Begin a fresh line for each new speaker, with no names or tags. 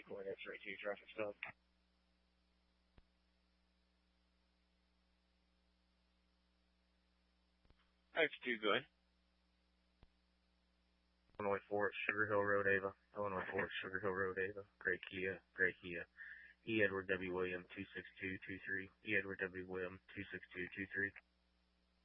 Point X-ray 2 traffic stop. X2, go ahead.
Illinois 4 at Sugar Hill Road, Ava. Illinois 4 at Sugar Hill Road, Ava. Gray Kia. E. Edward W. William 26223. E. Edward W. William 26223.